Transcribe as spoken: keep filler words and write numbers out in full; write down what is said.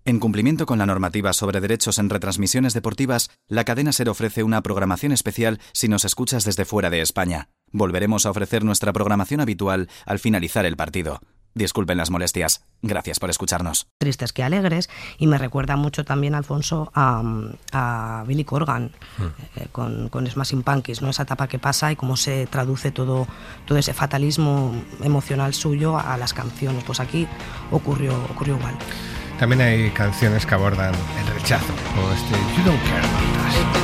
En cumplimiento con la normativa sobre derechos en retransmisiones deportivas, la cadena SER ofrece una programación especial si nos escuchas desde fuera de España. Volveremos a ofrecer nuestra programación habitual al finalizar el partido. Disculpen las molestias. Gracias por escucharnos. Tristes que alegres, y me recuerda mucho también, Alfonso, a, a Billy Corgan, mm. eh, con, con Smashing Pumpkins, ¿no? Esa etapa que pasa y cómo se traduce todo, todo ese fatalismo emocional suyo a las canciones. Pues aquí ocurrió, ocurrió igual. También hay canciones que abordan el rechazo, como este You Don't Care About Us.